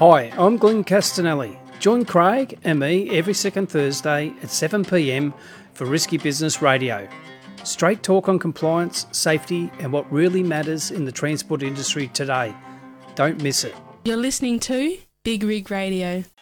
Hi, I'm Glenn Castanelli. Join Craig and me every second Thursday at 7 p.m. for Risky Business Radio. Straight talk on compliance, safety and what really matters in the transport industry today. Don't miss it. You're listening to Big Rig Radio.